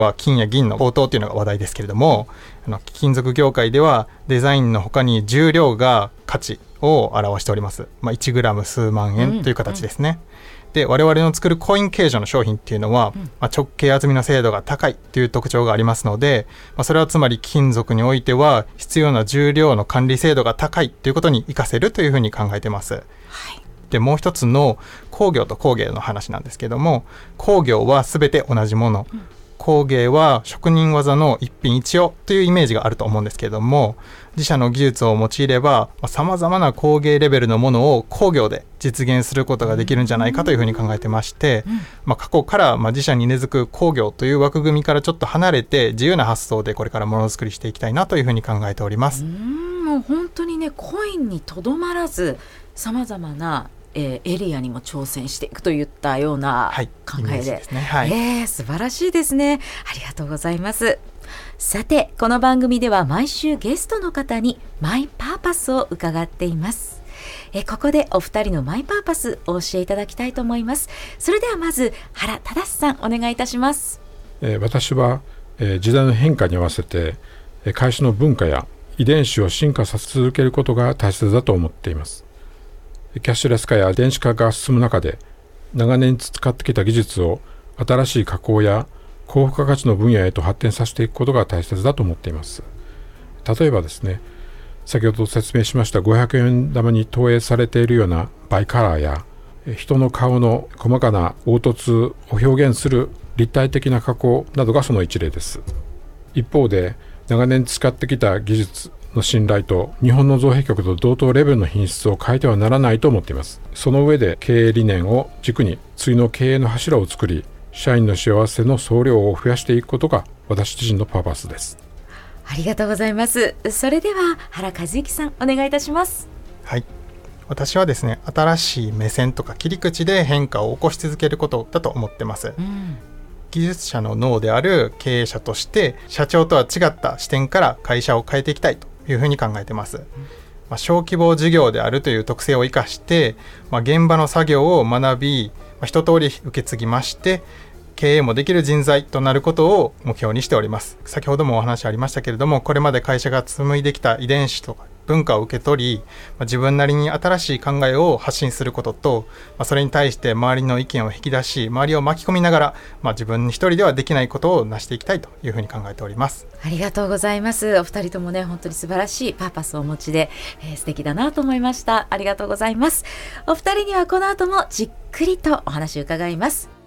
は金や銀の高騰というのが話題ですけれども、金属業界ではデザインの他に重量が価値を表しております。1グラム数万円という形ですね。で、我々の作るコイン形状の商品っていうのは、直径厚みの精度が高いという特徴がありますので、それはつまり金属においては必要な重量の管理精度が高いということに活かせるというふうに考えています。で、もう一つの工業と工芸の話なんですけども、工業は全て同じもの、工芸は職人技の一品一様というイメージがあると思うんですけれども、自社の技術を用いればさまざまな工芸レベルのものを工業で実現することができるんじゃないかというふうに考えてまして、過去から自社に根付く工業という枠組みからちょっと離れて自由な発想でこれからものづくりしていきたいなというふうに考えております。 もう本当にね、コインにとどまらずさまざまなエリアにも挑戦していくといったような考えで、素晴らしいですね。ありがとうございます。さて、この番組では毎週ゲストの方にマイパーパスを伺っています。ここでお二人のマイパーパスを教えいただきたいと思います。それではまず原忠さん、お願いいたします。 私は、時代の変化に合わせて会社の文化や遺伝子を進化させ続けることが大切だと思っています。キャッシュレス化や電子化が進む中で、長年使ってきた技術を新しい加工や高付加価値の分野へと発展させていくことが大切だと思っています。例えばですね、先ほど説明しました500円玉に投影されているようなバイカラーや、人の顔の細かな凹凸を表現する立体的な加工などがその一例です。一方で、長年使ってきた技術の信頼と日本の造幣局と同等レベルの品質を変えてはならないと思っています。その上で経営理念を軸に次の経営の柱を作り、社員の幸せの総量を増やしていくことが私自身のパーパスです。 ありがとうございます。それでは原和之さん、お願いいたします。 はい、私はですね、新しい目線とか切り口で変化を起こし続けることだと思ってます。技術者の脳である経営者として社長とは違った視点から会社を変えていきたいというふうに考えています。小規模事業であるという特性を生かして、現場の作業を学び、一通り受け継ぎまして経営もできる人材となることを目標にしております。先ほどもお話ありましたけれども、これまで会社が紡いできた遺伝子とか文化を受け取り、自分なりに新しい考えを発信することと、それに対して周りの意見を引き出し、周りを巻き込みながら、自分一人ではできないことを成していきたいというふうに考えております。 ありがとうございます。お二人ともね、本当に素晴らしいパーパスをお持ちで、素敵だなと思いました。ありがとうございます。お二人にはこの後もじっくりとお話を伺います。